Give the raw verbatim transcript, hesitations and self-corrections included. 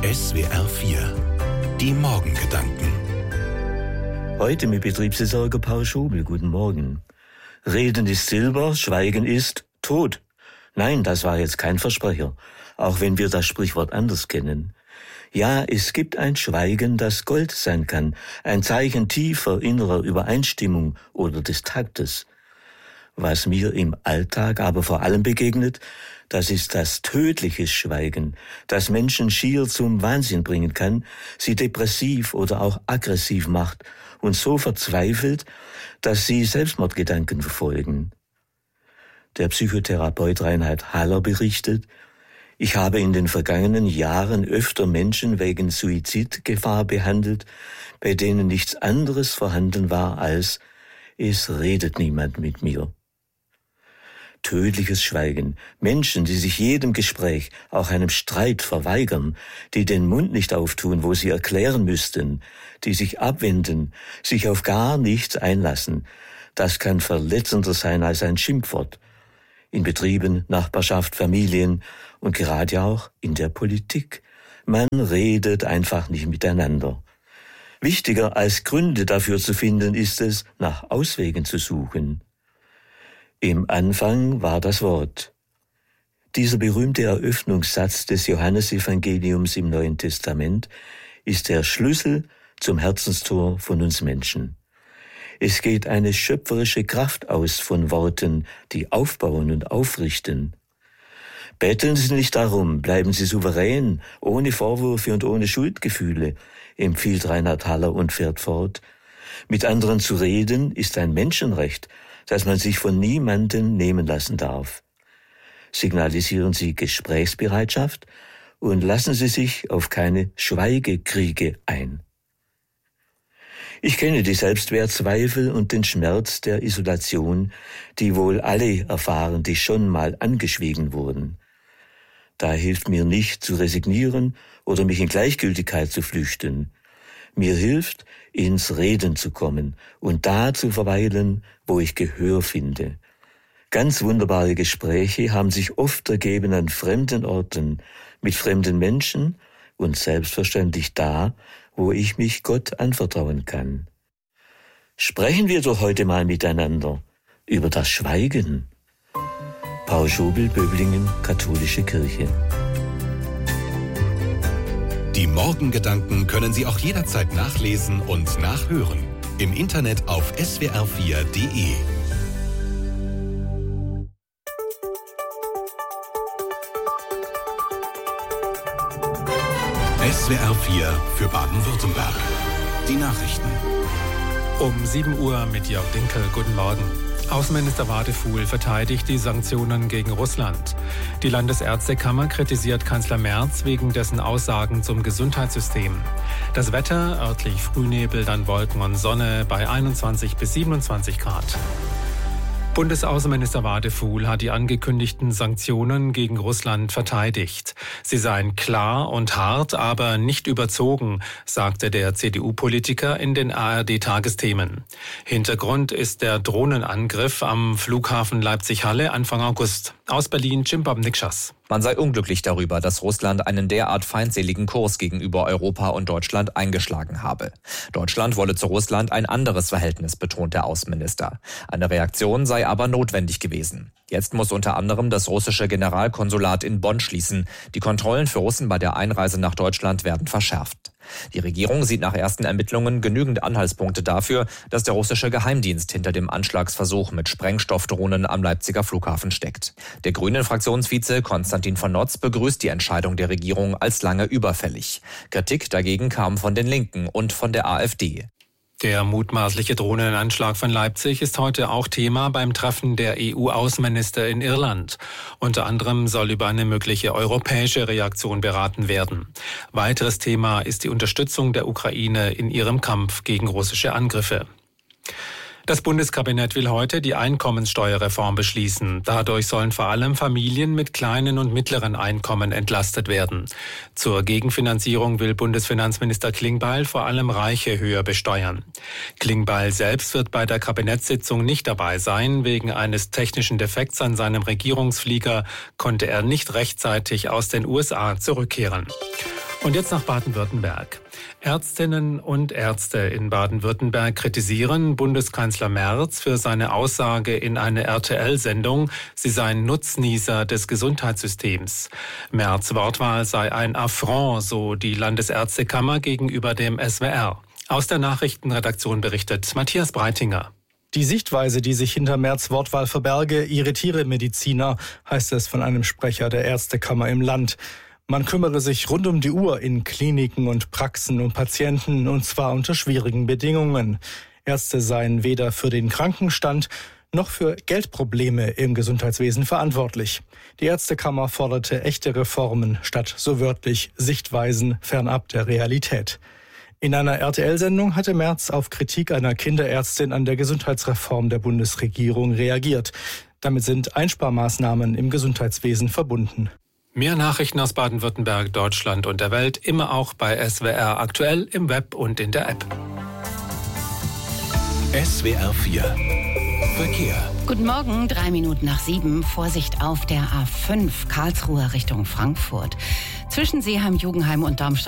S W R vier. Die Morgengedanken. Heute mit Betriebsversorger Paul Schobel. Guten Morgen. Reden ist Silber, Schweigen ist Tod. Nein, das war jetzt kein Versprecher, auch wenn wir das Sprichwort anders kennen. Ja, es gibt ein Schweigen, das Gold sein kann, ein Zeichen tiefer innerer Übereinstimmung oder des Taktes. Was mir im Alltag aber vor allem begegnet, das ist das tödliche Schweigen, das Menschen schier zum Wahnsinn bringen kann, sie depressiv oder auch aggressiv macht und so verzweifelt, dass sie Selbstmordgedanken verfolgen. Der Psychotherapeut Reinhard Haller berichtet: Ich habe in den vergangenen Jahren öfter Menschen wegen Suizidgefahr behandelt, bei denen nichts anderes vorhanden war als es redet niemand mit mir. Tödliches Schweigen. Menschen, die sich jedem Gespräch, auch einem Streit verweigern, die den Mund nicht auftun, wo sie erklären müssten, die sich abwenden, sich auf gar nichts einlassen. Das kann verletzender sein als ein Schimpfwort. In Betrieben, Nachbarschaft, Familien und gerade auch in der Politik. Man redet einfach nicht miteinander. Wichtiger als Gründe dafür zu finden, ist es, nach Auswegen zu suchen. Im Anfang war das Wort. Dieser berühmte Eröffnungssatz des Johannesevangeliums im Neuen Testament ist der Schlüssel zum Herzenstor von uns Menschen. Es geht eine schöpferische Kraft aus von Worten, die aufbauen und aufrichten. Betteln Sie nicht darum, bleiben Sie souverän, ohne Vorwürfe und ohne Schuldgefühle, empfiehlt Reinhard Haller und fährt fort. Mit anderen zu reden ist ein Menschenrecht, das man sich von niemandem nehmen lassen darf. Signalisieren Sie Gesprächsbereitschaft und lassen Sie sich auf keine Schweigekriege ein. Ich kenne die Selbstwertzweifel und den Schmerz der Isolation, die wohl alle erfahren, die schon mal angeschwiegen wurden. Da hilft mir nicht, zu resignieren oder mich in Gleichgültigkeit zu flüchten. Mir hilft, ins Reden zu kommen und da zu verweilen, wo ich Gehör finde. Ganz wunderbare Gespräche haben sich oft ergeben an fremden Orten, mit fremden Menschen und selbstverständlich da, wo ich mich Gott anvertrauen kann. Sprechen wir doch heute mal miteinander über das Schweigen. Paul Schobel, Böblingen, Katholische Kirche. Die Morgengedanken können Sie auch jederzeit nachlesen und nachhören. Im Internet auf S W R vier Punkt de. S W R vier für Baden-Württemberg. Die Nachrichten. Um sieben Uhr mit Jörg Dinkel. Guten Morgen. Außenminister Wadefuhl verteidigt die Sanktionen gegen Russland. Die Landesärztekammer kritisiert Kanzler Merz wegen dessen Aussagen zum Gesundheitssystem. Das Wetter, örtlich Frühnebel, dann Wolken und Sonne bei einundzwanzig bis siebenundzwanzig Grad. Bundesaußenminister Wadefuhl hat die angekündigten Sanktionen gegen Russland verteidigt. Sie seien klar und hart, aber nicht überzogen, sagte der C D U-Politiker in den A R D-Tagesthemen. Hintergrund ist der Drohnenangriff am Flughafen Leipzig-Halle Anfang August. Aus Berlin, Cimbom Nikschas. Man sei unglücklich darüber, dass Russland einen derart feindseligen Kurs gegenüber Europa und Deutschland eingeschlagen habe. Deutschland wolle zu Russland ein anderes Verhältnis, betont der Außenminister. Eine Reaktion sei aber notwendig gewesen. Jetzt muss unter anderem das russische Generalkonsulat in Bonn schließen. Die Kontrollen für Russen bei der Einreise nach Deutschland werden verschärft. Die Regierung sieht nach ersten Ermittlungen genügend Anhaltspunkte dafür, dass der russische Geheimdienst hinter dem Anschlagsversuch mit Sprengstoffdrohnen am Leipziger Flughafen steckt. Der Grünen-Fraktionsvize Konstantin von Notz begrüßt die Entscheidung der Regierung als lange überfällig. Kritik dagegen kam von den Linken und von der AfD. Der mutmaßliche Drohnenanschlag von Leipzig ist heute auch Thema beim Treffen der E U-Außenminister in Irland. Unter anderem soll über eine mögliche europäische Reaktion beraten werden. Weiteres Thema ist die Unterstützung der Ukraine in ihrem Kampf gegen russische Angriffe. Das Bundeskabinett will heute die Einkommenssteuerreform beschließen. Dadurch sollen vor allem Familien mit kleinen und mittleren Einkommen entlastet werden. Zur Gegenfinanzierung will Bundesfinanzminister Klingbeil vor allem Reiche höher besteuern. Klingbeil selbst wird bei der Kabinettssitzung nicht dabei sein. Wegen eines technischen Defekts an seinem Regierungsflieger konnte er nicht rechtzeitig aus den U S A zurückkehren. Und jetzt nach Baden-Württemberg. Ärztinnen und Ärzte in Baden-Württemberg kritisieren Bundeskanzler Merz für seine Aussage in einer R T L-Sendung, sie seien Nutznießer des Gesundheitssystems. Merz' Wortwahl sei ein Affront, so die Landesärztekammer gegenüber dem S W R. Aus der Nachrichtenredaktion berichtet Matthias Breitinger. Die Sichtweise, die sich hinter Merz' Wortwahl verberge, irritiere Mediziner, heißt es von einem Sprecher der Ärztekammer im Land. Man kümmere sich rund um die Uhr in Kliniken und Praxen um Patienten, und zwar unter schwierigen Bedingungen. Ärzte seien weder für den Krankenstand noch für Geldprobleme im Gesundheitswesen verantwortlich. Die Ärztekammer forderte echte Reformen statt so wörtlich Sichtweisen fernab der Realität. In einer R T L-Sendung hatte Merz auf Kritik einer Kinderärztin an der Gesundheitsreform der Bundesregierung reagiert. Damit sind Einsparmaßnahmen im Gesundheitswesen verbunden. Mehr Nachrichten aus Baden-Württemberg, Deutschland und der Welt, immer auch bei S W R aktuell im Web und in der App. S W R vier Verkehr. Guten Morgen, drei Minuten nach sieben. Vorsicht auf der A fünf, Karlsruhe Richtung Frankfurt. Zwischen Seeheim, Jugenheim und Darmstadt